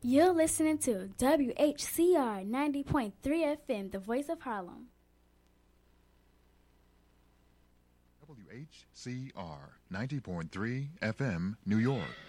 You're listening to WHCR 90.3 FM, the voice of Harlem. WHCR 90.3 FM, New York.